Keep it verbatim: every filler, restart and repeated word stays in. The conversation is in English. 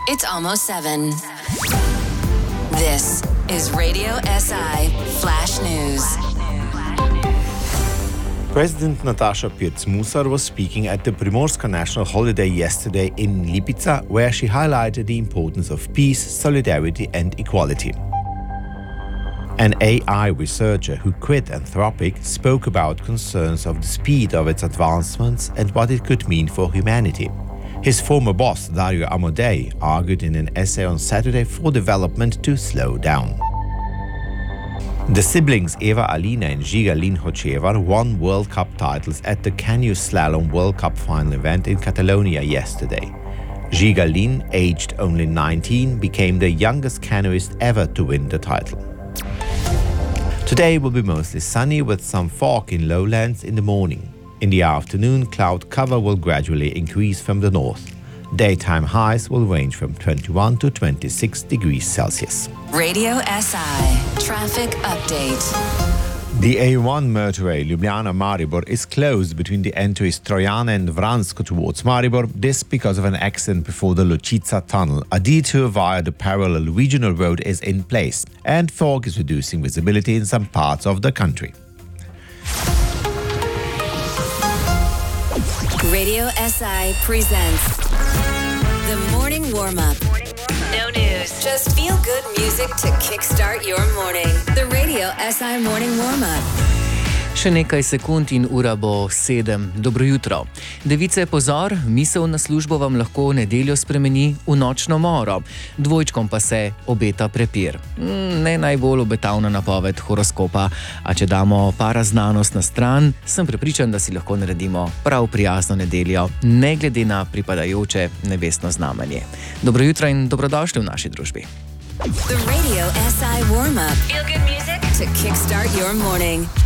It's almost seven. This is Radio S I Flash News. President Natasha Pirc-Musar was speaking at the Primorska National Holiday yesterday in Lipica, where she highlighted the importance of peace, solidarity and equality. An A I researcher who quit Anthropic spoke about concerns of the speed of its advancements and what it could mean for humanity. His former boss, Dario Amodei, argued in an essay on Saturday for development to slow down. The siblings Eva Alina and Giga Linhocevar won World Cup titles at the Canoe Slalom World Cup final event in Catalonia yesterday. Giga Lin, aged only nineteen, became the youngest canoeist ever to win the title. Today will be mostly sunny with some fog in lowlands in the morning. In the afternoon, cloud cover will gradually increase from the north. Daytime highs will range from twenty-one to twenty-six degrees Celsius. Radio S I Traffic Update. The A one motorway Ljubljana-Maribor is closed between the entries Trojane and Vransko towards Maribor, this because of an accident before the Ločica tunnel. A detour via the parallel regional road is in place, and fog is reducing visibility in some parts of the country. Radio S I presents the Morning Warm-Up. No news, just feel-good music to kickstart your morning. The Radio S I Morning Warm-Up. Še nekaj sekund in ura bo sedem. Dobro jutro. Device, pozor, misel na službo vam lahko nedeljo spremeni v nočno moro. Dvojčkom pa se obeta prepir. Ne najbolj obetavna napoved horoskopa, a če damo paraznanost na stran, sem prepričan, da si lahko naredimo prav prijazno nedeljo, ne glede na pripadajoče nebesno znamenje. Dobro jutro in dobrodošli v naši družbi. The Radio S I Warm-Up. Feel good music to kickstart your morning.